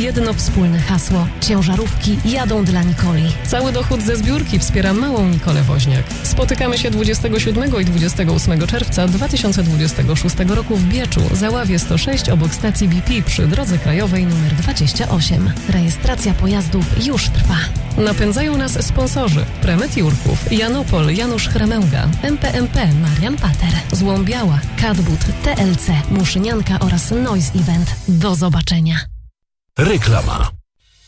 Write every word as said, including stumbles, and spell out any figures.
jedno wspólne hasło. Ciężarówki jadą dla Nikoli. Cały dochód ze zbiórki wspiera małą Nikolę Woźniak. Spotykamy się dwudziestego siódmego i dwudziestego ósmego czerwca dwa tysiące dwudziestego szóstego roku w Bieczu, Załawie sto sześć obok stacji B P przy drodze krajowej nr dwadzieścia osiem. Rejestracja pojazdów już trwa. Napędzają nas sponsorzy: Premet Jurków, Janopol, Janusz Chremełga, M P M P, Marian Pater, Złombiała, Cadbud, T L C, Muszynianka oraz Noise Event. Do zobaczenia. Reklama.